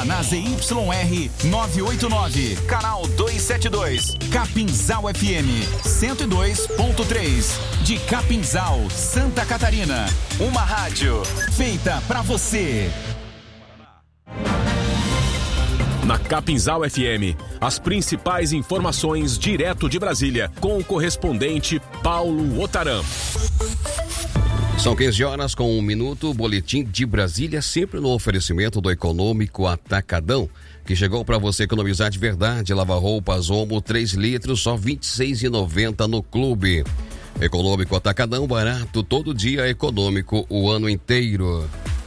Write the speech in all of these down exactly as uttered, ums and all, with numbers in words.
Está na Z Y R novecentos e oitenta e nove, canal duzentos e setenta e dois, Capinzal F M cento e dois ponto três, de Capinzal, Santa Catarina. Uma rádio feita pra você. Na Capinzal F M, as principais informações direto de Brasília, com o correspondente Paulo Otaran. São quinze horas com um minuto, o boletim de Brasília, sempre no oferecimento do Econômico Atacadão, que chegou para você economizar de verdade. Lava-roupas Omo três litros, só vinte e seis reais e noventa centavos no clube. Econômico Atacadão, barato, todo dia econômico, o ano inteiro.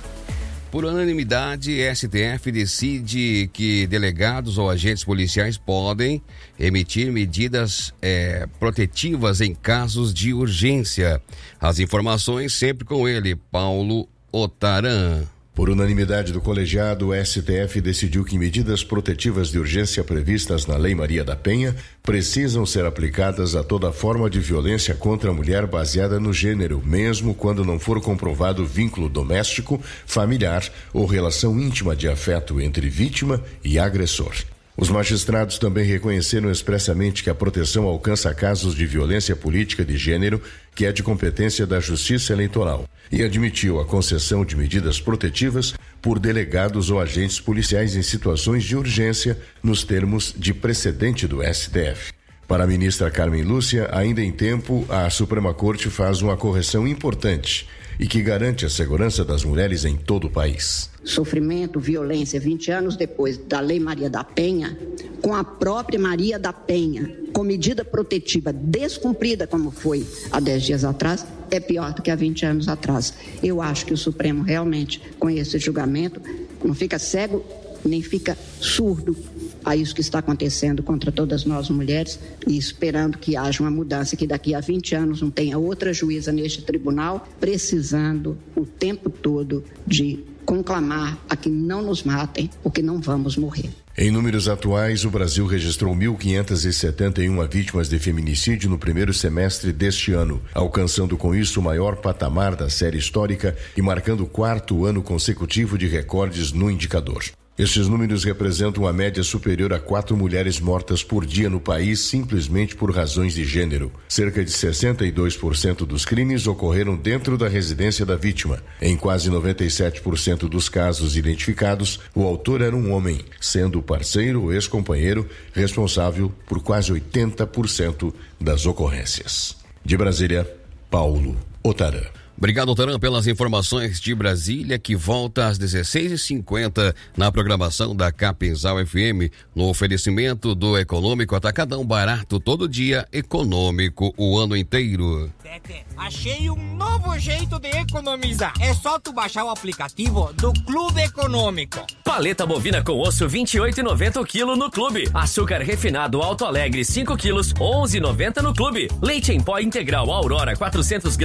Por unanimidade, S T F decide que delegados ou agentes policiais podem emitir medidas é, protetivas em casos de urgência. As informações sempre com ele, Paulo Otaran. Por unanimidade do colegiado, o S T F decidiu que medidas protetivas de urgência previstas na Lei Maria da Penha precisam ser aplicadas a toda forma de violência contra a mulher baseada no gênero, mesmo quando não for comprovado vínculo doméstico, familiar ou relação íntima de afeto entre vítima e agressor. Os magistrados também reconheceram expressamente que a proteção alcança casos de violência política de gênero, que é de competência da Justiça Eleitoral, e admitiu a concessão de medidas protetivas por delegados ou agentes policiais em situações de urgência, nos termos de precedente do S T F. Para a ministra Carmen Lúcia, ainda em tempo, a Suprema Corte faz uma correção importante e que garante a segurança das mulheres em todo o país. Sofrimento, violência, vinte anos depois da Lei Maria da Penha, com a própria Maria da Penha, com medida protetiva descumprida como foi há dez dias atrás, é pior do que há vinte anos atrás. Eu acho que o Supremo realmente, com esse julgamento, não fica cego nem fica surdo a isso que está acontecendo contra todas nós mulheres, e esperando que haja uma mudança, que daqui a vinte anos não tenha outra juíza neste tribunal precisando o tempo todo de conclamar a que não nos matem, porque não vamos morrer. Em números atuais, o Brasil registrou mil quinhentas e setenta e uma vítimas de feminicídio no primeiro semestre deste ano, alcançando com isso o maior patamar da série histórica e marcando o quarto ano consecutivo de recordes no indicador. Estes números representam uma média superior a quatro mulheres mortas por dia no país simplesmente por razões de gênero. Cerca de sessenta e dois por cento dos crimes ocorreram dentro da residência da vítima. Em quase noventa e sete por cento dos casos identificados, o autor era um homem, sendo o parceiro ou ex-companheiro responsável por quase oitenta por cento das ocorrências. De Brasília, Paulo Otaran. Obrigado, Otaran, pelas informações de Brasília, que volta às dezesseis e cinquenta na programação da Capinzal F M, no oferecimento do Econômico Atacadão, barato todo dia, econômico o ano inteiro. Tete, achei um novo jeito de economizar. É só tu baixar o aplicativo do Clube Econômico. Paleta bovina com osso vinte e oito reais e noventa centavos o quilo no Clube. Açúcar refinado Alto Alegre cinco quilos, onze reais e noventa centavos no Clube. Leite em pó integral Aurora quatrocentos gramas.